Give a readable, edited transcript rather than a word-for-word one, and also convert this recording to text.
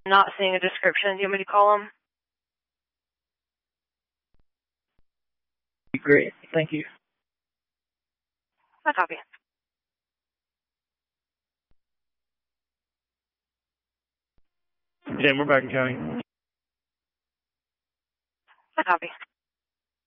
Not seeing a description. Do you want me to call him? Great. Thank you. I copy. Yeah, we're back in county. I copy.